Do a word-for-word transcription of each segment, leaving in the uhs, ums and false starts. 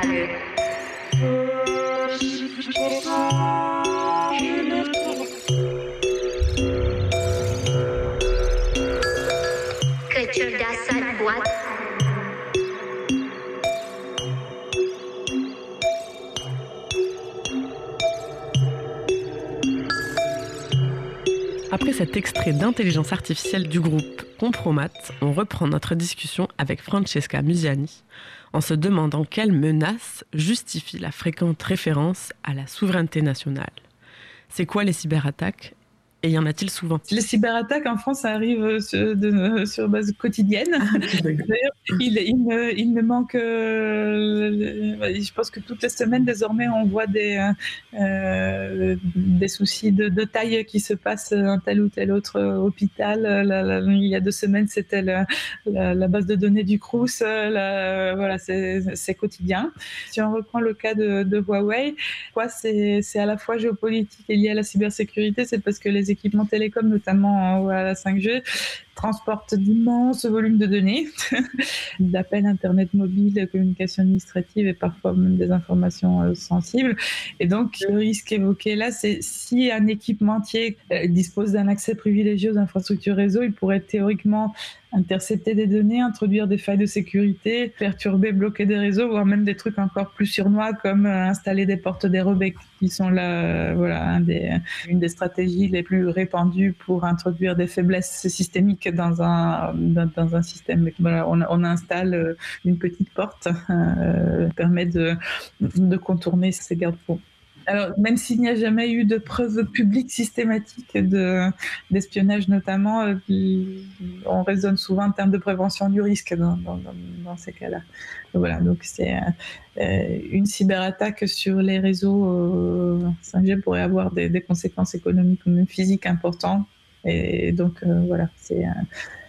Salut. Culture d'Assad boîte. Après cet extrait d'intelligence artificielle du groupe Compromat, on reprend notre discussion avec Francesca Musiani en se demandant quelle menace justifie la fréquente référence à la souveraineté nationale. C'est quoi les cyberattaques ? Et y en a-t-il souvent ? Les cyberattaques en France, ça arrive sur, de, sur base quotidienne. D'ailleurs, il, il, me, il me manque... Euh, je pense que toutes les semaines, désormais, on voit des, euh, des soucis de, de taille qui se passent dans tel ou tel autre hôpital. La, la, il y a deux semaines, c'était la, la, la base de données du Crous. La, voilà, c'est, c'est quotidien. Si on reprend le cas de, de Huawei, quoi, c'est, c'est à la fois géopolitique et lié à la cybersécurité. C'est parce que les équipements télécoms, notamment à la cinq G, transportent d'immenses volumes de données, d'appels Internet mobile, communication administrative et parfois même des informations sensibles. Et donc, le risque évoqué là, c'est si un équipementier dispose d'un accès privilégié aux infrastructures réseau, il pourrait théoriquement intercepter des données, introduire des failles de sécurité, perturber, bloquer des réseaux, voire même des trucs encore plus surnois comme installer des portes dérobées qui sont là, voilà, un des, une des stratégies les plus répandues pour introduire des faiblesses systémiques dans un, dans, dans un système. Voilà, on, on installe une petite porte, euh, permet de, de contourner ces garde-fous. Alors, même s'il n'y a jamais eu de preuves publiques systématiques de, d'espionnage notamment, euh, on raisonne souvent en termes de prévention du risque dans, dans, dans, dans ces cas-là. Donc, voilà, donc c'est euh, une cyberattaque sur les réseaux euh, cinq G pourrait avoir des, des conséquences économiques ou même physiques importantes. Et donc, euh, voilà, c'est... Euh,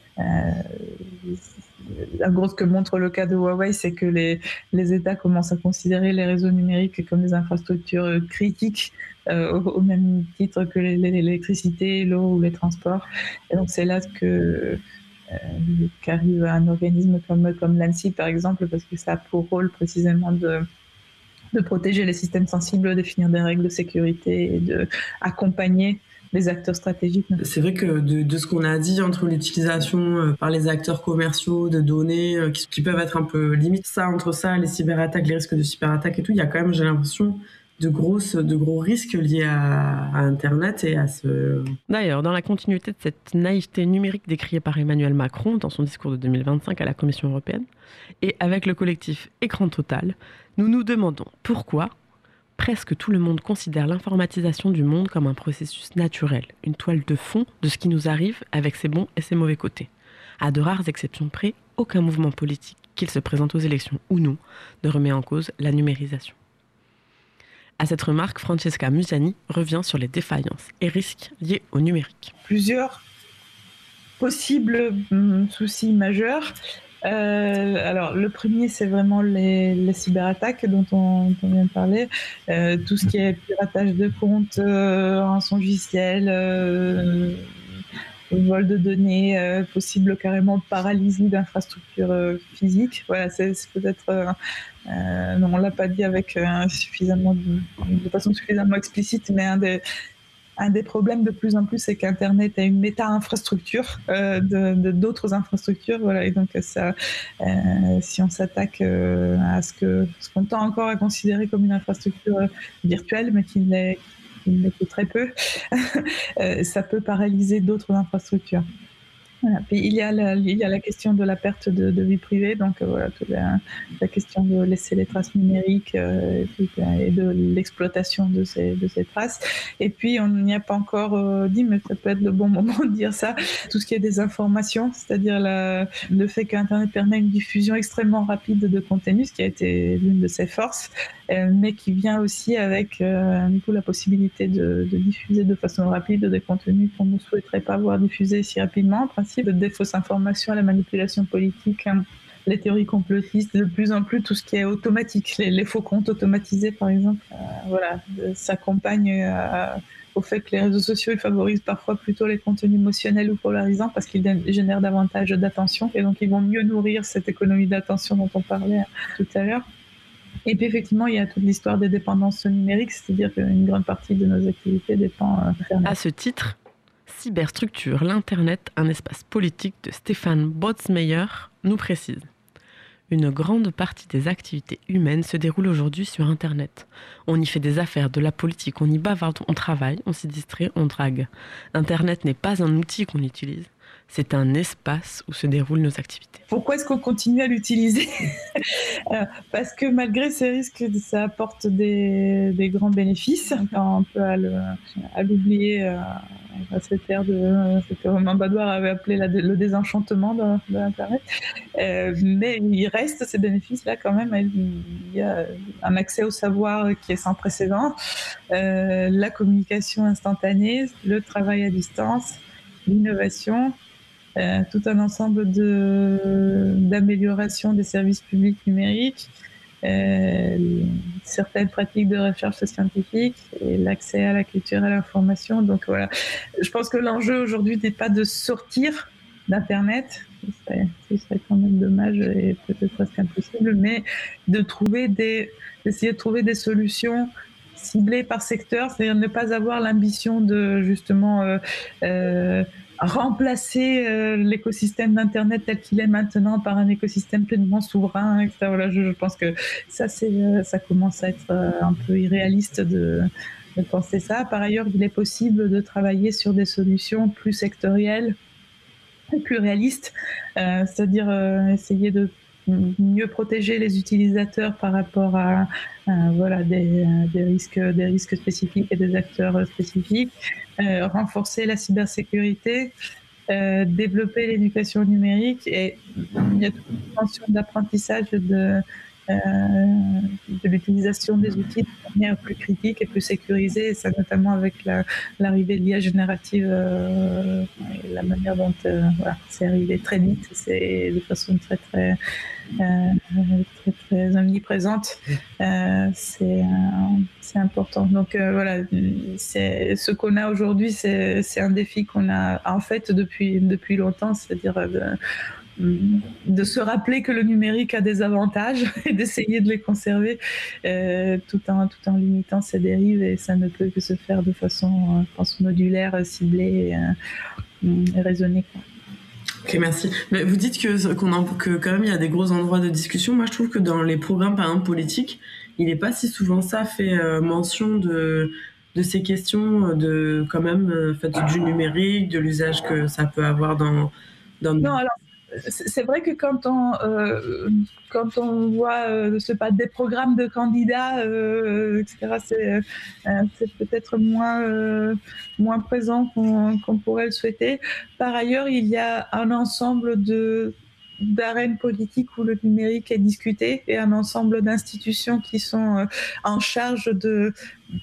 Euh, en gros, ce que montre le cas de Huawei, c'est que les, les États commencent à considérer les réseaux numériques comme des infrastructures critiques euh, au, au même titre que les, les, l'électricité, l'eau ou les transports. Et donc, c'est là que euh, qu'arrive un organisme comme, comme l'ANSSI, par exemple, parce que ça a pour rôle précisément de de protéger les systèmes sensibles, de définir des règles de sécurité et d'accompagner les acteurs stratégiques. C'est vrai que de, de ce qu'on a dit entre l'utilisation euh, par les acteurs commerciaux de données euh, qui, qui peuvent être un peu limites, ça, entre ça, les cyberattaques, les risques de cyberattaques et tout, il y a quand même, j'ai l'impression, de, grosses, de gros risques liés à, à Internet et à ce... D'ailleurs, dans la continuité de cette naïveté numérique décriée par Emmanuel Macron dans son discours de deux mille vingt-cinq à la Commission européenne, et avec le collectif Écran Total, nous nous demandons pourquoi presque tout le monde considère l'informatisation du monde comme un processus naturel, une toile de fond de ce qui nous arrive avec ses bons et ses mauvais côtés. À de rares exceptions près, aucun mouvement politique, qu'il se présente aux élections ou non, ne remet en cause la numérisation. À cette remarque, Francesca Musiani revient sur les défaillances et risques liés au numérique. Plusieurs possibles hum, soucis majeurs. Euh, alors, le premier, c'est vraiment les, les cyberattaques dont on, dont on vient de parler. Euh, tout ce qui est piratage de comptes, euh, rançongiciel, euh, vol de données, euh, possible carrément paralysie d'infrastructures euh, physiques. Voilà, c'est, c'est peut-être... Euh, euh, non, on l'a pas dit avec euh, suffisamment de, de façon suffisamment explicite, mais un des... Un des problèmes de plus en plus, c'est qu'Internet a une méta-infrastructure euh, de, de, d'autres infrastructures. Voilà, et donc, ça, euh, si on s'attaque euh, à ce, que, ce qu'on tend encore à considérer comme une infrastructure virtuelle, mais qui ne l'est, qui ne l'est que très peu, euh, ça peut paralyser d'autres infrastructures. Voilà. Puis il y a la, il y a la question de la perte de, de vie privée, donc euh, voilà, toute la, la question de laisser les traces numériques euh, et, et de l'exploitation de ces, de ces traces. Et puis on n'y a pas encore euh, dit, mais ça peut être le bon moment de dire ça, tout ce qui est des informations, c'est-à-dire la, le fait qu'Internet permet une diffusion extrêmement rapide de contenu, ce qui a été l'une de ses forces, euh, mais qui vient aussi avec euh, du coup, la possibilité de, de diffuser de façon rapide des contenus qu'on ne souhaiterait pas voir diffusés si rapidement, en principe, des fausses informations à la manipulation politique, hein, les théories complotistes, de plus en plus tout ce qui est automatique, les, les faux comptes automatisés par exemple, euh, voilà, s'accompagne euh, au fait que les réseaux sociaux ils favorisent parfois plutôt les contenus émotionnels ou polarisants parce qu'ils génèrent davantage d'attention et donc ils vont mieux nourrir cette économie d'attention dont on parlait tout à l'heure. Et puis effectivement, il y a toute l'histoire des dépendances numériques, c'est-à-dire qu'une grande partie de nos activités dépend d'Internet. À ce titre, Cyberstructure, l'Internet, un espace politique de Stéphane Botzmeyer nous précise. Une grande partie des activités humaines se déroule aujourd'hui sur Internet. On y fait des affaires, de la politique, on y bavarde, on travaille, on s'y distrait, on drague. Internet n'est pas un outil qu'on utilise, c'est un espace où se déroulent nos activités. Pourquoi est-ce qu'on continue à l'utiliser ? Parce que malgré ces risques, ça apporte des, des grands bénéfices. Quand on peut à, le, à l'oublier, à cette ère de ce que Romain Badoir avait appelé la, le désenchantement de, de l'Internet. Euh, mais il reste ces bénéfices-là quand même. Il y a un accès au savoir qui est sans précédent, euh, la communication instantanée, le travail à distance, l'innovation. Euh, tout un ensemble de, d'amélioration des services publics numériques, euh, certaines pratiques de recherche scientifique et l'accès à la culture et à l'information. Donc voilà, je pense que l'enjeu aujourd'hui n'est pas de sortir d'Internet, ce serait, ce serait quand même dommage et peut-être presque impossible, mais de trouver des, d'essayer de trouver des solutions ciblées par secteur, c'est-à-dire ne pas avoir l'ambition de justement euh, euh, remplacer euh, l'écosystème d'Internet tel qu'il est maintenant par un écosystème pleinement souverain, et cetera. Voilà, je, je pense que ça, c'est, euh, ça commence à être euh, un peu irréaliste de, de penser ça. Par ailleurs, il est possible de travailler sur des solutions plus sectorielles, plus réalistes, euh, c'est-à-dire euh, essayer de mieux protéger les utilisateurs par rapport à euh, voilà, des, des, risques, des risques spécifiques et des acteurs spécifiques, euh, renforcer la cybersécurité, euh, développer l'éducation numérique, et il y a toute une dimension d'apprentissage de, euh, de l'utilisation des outils de manière plus critique et plus sécurisée, et ça notamment avec la, l'arrivée de l'I A générative, euh, et la manière dont euh, voilà, c'est arrivé très vite, c'est de façon très très Euh, très très omniprésente, euh, c'est, euh, c'est important. Donc euh, voilà, c'est, ce qu'on a aujourd'hui, c'est, c'est un défi qu'on a en fait depuis, depuis longtemps, c'est-à-dire de, de se rappeler que le numérique a des avantages et d'essayer de les conserver euh, tout, en, tout en limitant ses dérives, et ça ne peut que se faire de façon, euh, je pense, modulaire, ciblée et, euh, et raisonnée, quoi. Ok, merci. Mais vous dites que, qu'on en, que quand même il y a des gros endroits de discussion. Moi, je trouve que dans les programmes, par exemple, politiques, il n'est pas si souvent ça fait euh, mention de, de ces questions, de quand même euh, fait, du numérique, de l'usage que ça peut avoir dans... dans... Non, alors, c'est vrai que quand on, euh, quand on voit euh, je sais pas, des programmes de candidats, euh, et cetera, c'est, euh, c'est peut-être moins, euh, moins présent qu'on, qu'on pourrait le souhaiter. Par ailleurs, il y a un ensemble de, d'arènes politiques où le numérique est discuté, et un ensemble d'institutions qui sont euh, en charge de,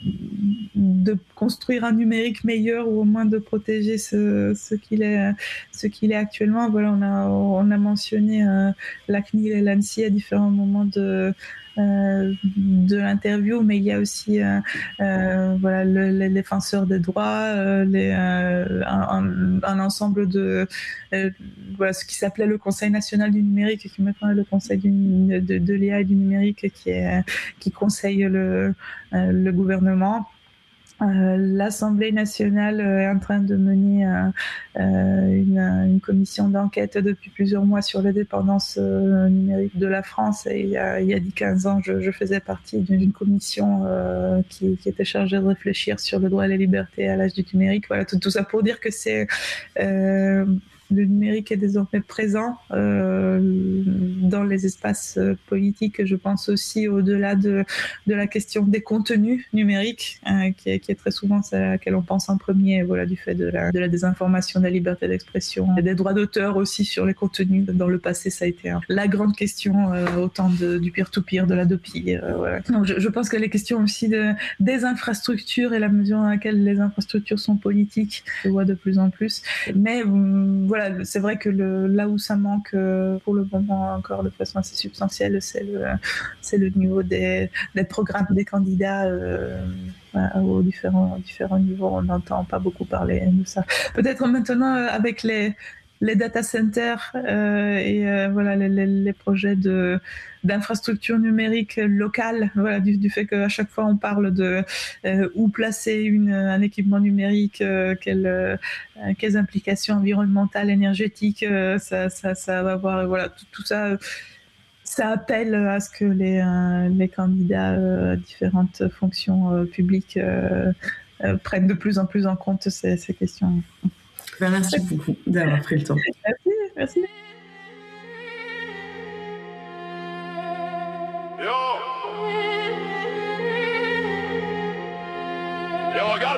de construire un numérique meilleur, ou au moins de protéger ce, ce, qu'il, est, ce qu'il est actuellement. Voilà, on, a, on a mentionné euh, la C N I L et l'ANSSI à différents moments de, euh, de l'interview, mais il y a aussi euh, euh, voilà, le, les défenseurs des droits, euh, les, euh, un, un ensemble de euh, voilà, ce qui s'appelait le Conseil national du numérique, et qui maintenant est le Conseil du, de, de l'I A et du numérique, qui, est, qui conseille le, euh, le gouvernement. Euh, L'Assemblée nationale est en train de mener euh, une, une commission d'enquête depuis plusieurs mois sur les dépendances euh, numériques de la France. Et il y a, il y a dix quinze ans, je, je faisais partie d'une commission euh, qui, qui était chargée de réfléchir sur le droit et les libertés à l'âge du numérique. Voilà, tout, tout ça pour dire que c'est... Euh, le numérique est désormais présent euh, dans les espaces politiques. Je pense aussi au-delà de, de la question des contenus numériques, hein, qui, est, qui est très souvent celle à laquelle on pense en premier, voilà, du fait de la, de la désinformation, de la liberté d'expression, et des droits d'auteur aussi sur les contenus. Dans le passé, ça a été hein, la grande question, euh, autant de, du peer-to-peer, de l'Adopi. Euh, voilà. Donc, je, je pense que les questions aussi de, des infrastructures et la mesure dans laquelle les infrastructures sont politiques, je vois de plus en plus. Mais voilà, c'est vrai que le, là où ça manque euh, pour le moment encore de façon assez substantielle, c'est le, c'est le niveau des, des programmes des candidats euh, aux différents, différents niveaux. On n'entend pas beaucoup parler de ça. Peut-être maintenant, avec les, les data centers euh, et euh, voilà les, les, les projets de d'infrastructures numériques locales, voilà, du, du fait qu'à chaque fois on parle de euh, où placer une, un équipement numérique, euh, quelles, euh, quelles implications environnementales, énergétiques, euh, ça, ça, ça va avoir, voilà, tout, tout ça, euh, ça appelle à ce que les, euh, les candidats euh, à différentes fonctions euh, publiques euh, euh, prennent de plus en plus en compte ces, ces questions. Merci beaucoup d'avoir pris le temps. Merci, merci.